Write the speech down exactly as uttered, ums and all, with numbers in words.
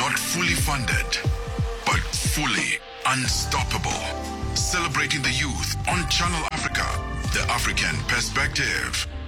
Not fully funded, but fully unstoppable. Celebrating the youth on Channel Africa, the African perspective.